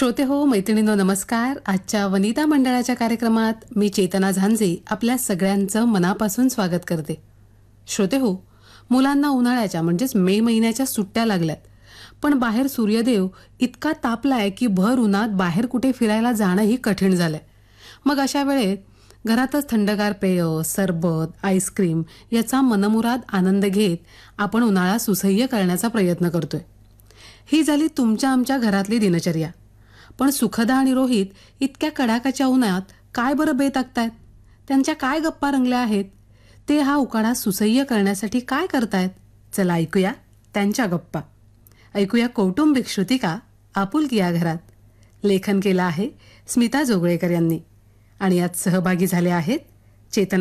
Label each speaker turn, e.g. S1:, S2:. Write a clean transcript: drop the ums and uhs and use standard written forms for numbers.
S1: श्रोते हो, मैत्रिणींनो नमस्कार. आजच्या वनिता मंडळाच्या कार्यक्रमात मी चेतना झांजे आपल्या सगळ्यांचं मनापासून स्वागत करते. श्रोते हो, मुलांना उन्हाळ्याच्या म्हणजेच मे महिन्याच्या सुट्ट्या लागल्यात. पण बाहेर सूर्यदेव इतका तापलाय की भर उन्हात बाहेर कुठे फिरायला जाणंही कठीण झालंय. मग अशा वेळेत घरातच थंडगार पेय, सरबत, आईस्क्रीम याचा मनमुराद आनंद घेत आपण उन्हाळा सुसह्य करण्याचा प्रयत्न करतोय. ही झाली तुमच्या आमच्या घरातली दिनचर्या. पण सुखदा आणि रोहित इतक्या कडाकाच्या उन्हात काय बरं बेत आखतायत? त्यांच्या काय गप्पा रंगल्या आहेत? ते हा उकाडा सुसह्य करण्यासाठी काय करतायत? चला ऐकूया त्यांच्या गप्पा. ऐकूया कौटुंबिक श्रुतिका आपुलकी या घरात. लेखन केलं आहे स्मिता जोगळेकर यांनी आणि यात सहभागी झाले आहेत चेतना